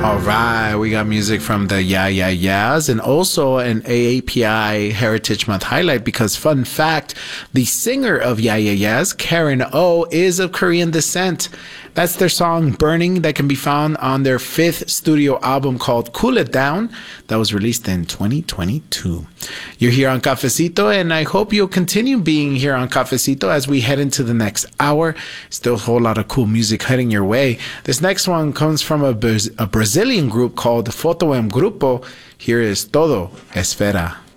All right, we got music from the Yeah Yeah Yeahs and also an AAPI Heritage Month highlight because, fun fact, the singer of Yeah Yeah Yeahs, Karen O, is of Korean descent. That's their song Burning that can be found on their 5th studio album called Cool It Down that was released in 2022. You're here on Cafecito, and I hope you'll continue being here on Cafecito as we head into the next hour. Still a whole lot of cool music heading your way. This next one comes from a Brazilian group called Foto em Grupo. Here is Todo Esfera.